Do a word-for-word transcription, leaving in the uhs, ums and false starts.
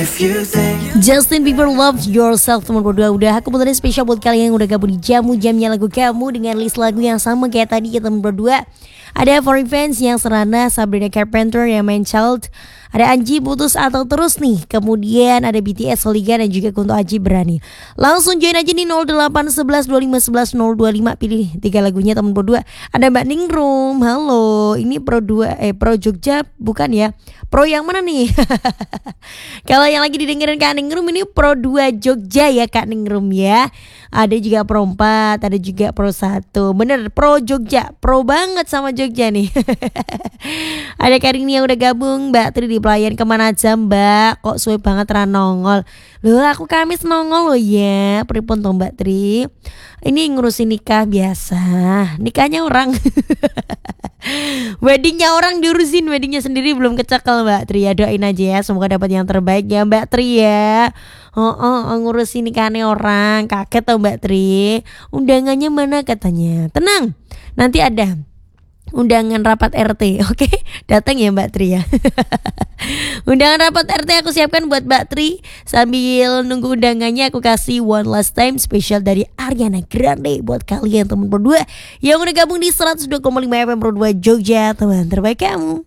if you think Justin Bieber Love Yourself teman berdua. Udah aku puterin spesial buat kalian yang udah gabung di Jamu Jamnya Lagu Kamu dengan list lagu yang sama kayak tadi ya teman berdua. Ada For Revenge yang Serana, Sabrina Carpenter yang main Child, ada Anji Putus Atau Terus nih. Kemudian ada B T S Soliga dan juga Kunto Aji Berani. Langsung join aja nih nol delapan satu satu dua lima satu satu nol dua lima. Pilih tiga lagunya teman berdua. Ada Mbak Ningrum. Halo, ini Pro dua eh Pro Jogja bukan ya? Pro yang mana nih? Kalau yang lagi didengerin Kak Ningrum ini Pro dua Jogja ya Kak Ningrum ya. Ada juga Pro empat, ada juga Pro satu. Bener, Pro Jogja. Pro banget sama Jogja nih. Ada Karini yang udah gabung. Mbak Tri di pelayan kemana aja Mbak? Kok suwe banget ra nongol. Loh aku Kamis nongol loh ya. Pripun toh Mbak Tri? Ini ngurusin nikah biasa. Nikahnya orang. Weddingnya orang diurusin, weddingnya sendiri belum kecekel Mbak Tri ya. Doain aja ya, semoga dapat yang terbaik ya Mbak Tri ya. Oh, oh, oh ngurusin nikahnya orang. Kaget tau Mbak Tri. Undangannya mana katanya? Tenang, nanti ada undangan rapat R T. Oke, datang ya Mbak Tri ya. Undangan rapat R T aku siapkan buat Mbak Tri. Sambil nunggu undangannya aku kasih One Last Time spesial dari Ariana Grande buat kalian teman berdua yang udah gabung di seratus dua koma lima F M Pro dua Jogja, teman terbaik kamu.